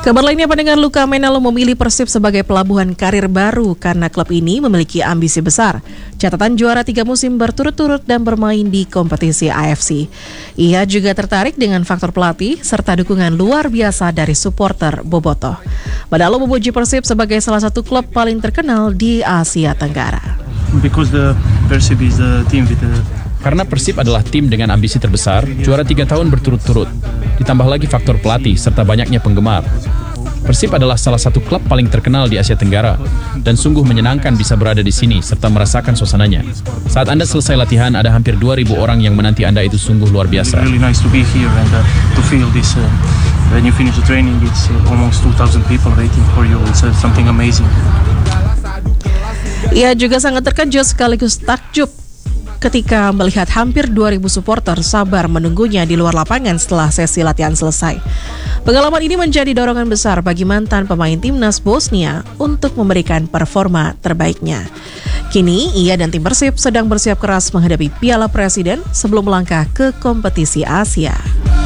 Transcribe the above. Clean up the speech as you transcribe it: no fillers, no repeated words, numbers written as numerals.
Kabar lainnya, pendengar, Luka Menalo memilih Persib sebagai pelabuhan karir baru karena klub ini memiliki ambisi besar. Catatan juara 3 musim berturut-turut dan bermain di kompetisi AFC. Ia juga tertarik dengan faktor pelatih serta dukungan luar biasa dari supporter bobotoh. Menalo memuji Persib sebagai salah satu klub paling terkenal di Asia Tenggara. Karena Persib adalah tim dengan ambisi terbesar, juara 3 tahun berturut-turut. Ditambah lagi faktor pelatih serta banyaknya penggemar. Persib adalah salah satu klub paling terkenal di Asia Tenggara dan sungguh menyenangkan bisa berada di sini serta merasakan suasananya. Saat Anda selesai latihan, ada hampir 2.000 orang yang menanti Anda, itu sungguh luar biasa. Really nice to be here and to feel this. When you finish the training, it's almost 2,000 people waiting for you. It's something amazing. Ia juga sangat terkejut sekaligus takjub ketika melihat hampir 2.000 supporter sabar menunggunya di luar lapangan setelah sesi latihan selesai. Pengalaman ini menjadi dorongan besar bagi mantan pemain timnas Bosnia untuk memberikan performa terbaiknya. Kini ia dan tim Persib sedang bersiap keras menghadapi Piala Presiden sebelum melangkah ke kompetisi Asia.